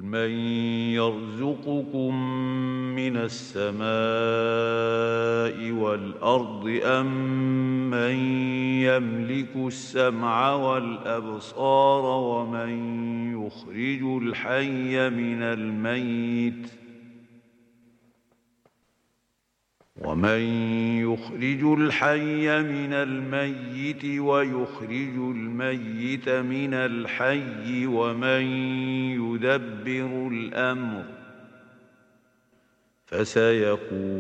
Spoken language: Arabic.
من يرزقكم من السماء والأرض أم من يملك السمع والأبصار ومن يخرج الحي من الميت ويخرج الميت من الحي ومن يدبر الأمر فسيقولون